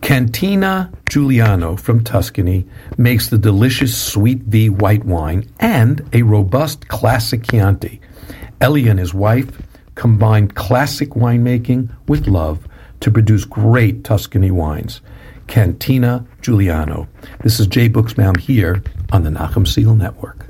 Cantina Giuliano from Tuscany makes the delicious Sweet V white wine and a robust classic Chianti. Ellie and his wife combined classic winemaking with love to produce great Tuscany wines. Cantina Giuliano. This is Jay Buchsbaum here on the Nachum Segal Network.